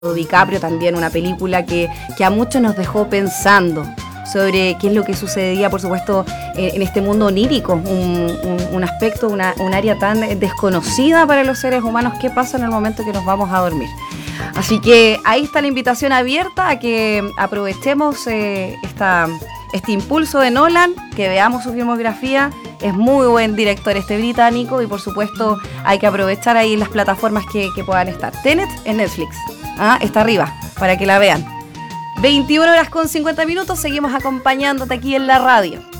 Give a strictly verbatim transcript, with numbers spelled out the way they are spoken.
DiCaprio, también una película que, que a muchos nos dejó pensando sobre qué es lo que sucedía, por supuesto, en, en este mundo onírico, un, un, un aspecto, una, un área tan desconocida para los seres humanos. ¿Qué pasa en el momento que nos vamos a dormir? Así que ahí está la invitación abierta a que aprovechemos eh, esta, este impulso de Nolan, que veamos su filmografía. Es muy buen director este británico y por supuesto hay que aprovechar ahí las plataformas que, que puedan estar. Tenet en Netflix, ¿ah? Está arriba para que la vean. veintiuna horas con cincuenta minutos, seguimos acompañándote aquí en la radio.